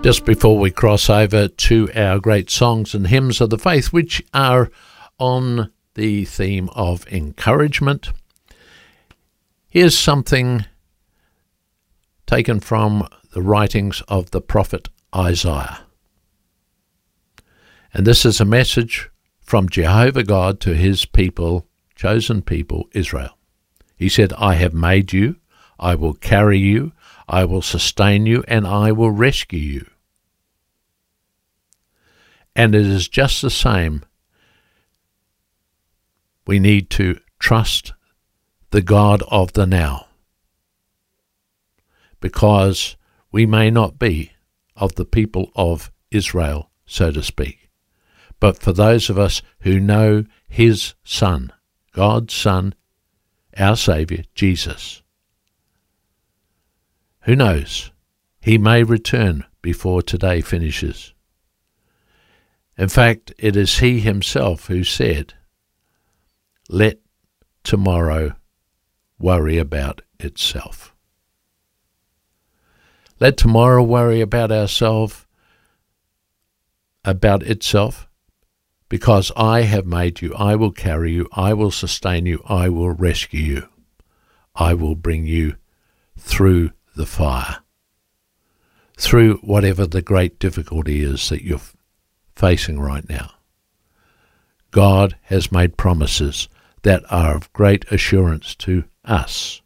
Just before we cross over to our great songs and hymns of the faith, which are on the theme of encouragement, here's something taken from the writings of the prophet Isaiah. And this is a message from Jehovah God to his people, chosen people, Israel. He said, I have made you, I will carry you, I will sustain you, and I will rescue you. And it is just the same. We need to trust the God of the now, because we may not be of the people of Israel, so to speak. But for those of us who know his Son, God's Son, our Saviour, Jesus, who knows? He may return before today finishes. In fact, it is he himself who said, let tomorrow worry about itself. Let tomorrow worry about itself, because I have made you, I will carry you, I will sustain you, I will rescue you. I will bring you through the fire, through whatever the great difficulty is that you're facing right now. God has made promises that are of great assurance to us,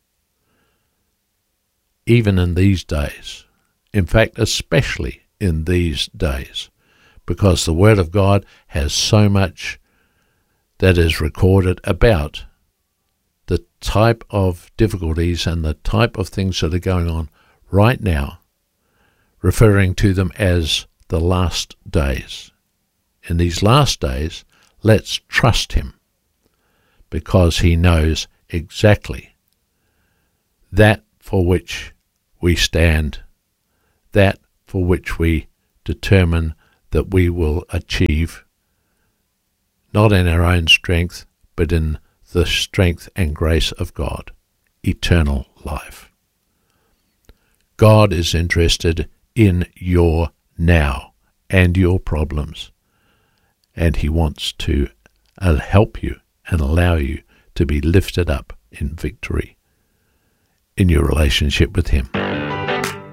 even in these days. In fact, especially in these days, because the Word of God has so much that is recorded about the type of difficulties and the type of things that are going on right now, referring to them as the last days. In these last days, let's trust him, because he knows exactly that for which we stand, that for which we determine that we will achieve, not in our own strength, but in the strength and grace of God, eternal life. God is interested in your now and your problems, and he wants to help you and allow you to be lifted up in victory in your relationship with him.